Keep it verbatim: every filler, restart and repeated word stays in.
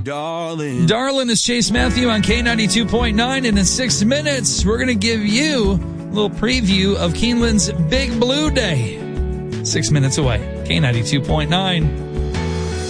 Darling. Darling is Chase Matthew on K ninety-two point nine, and in six minutes, we're going to give you a little preview of Keeneland's Big Blue Day. Six minutes away. K ninety-two point nine.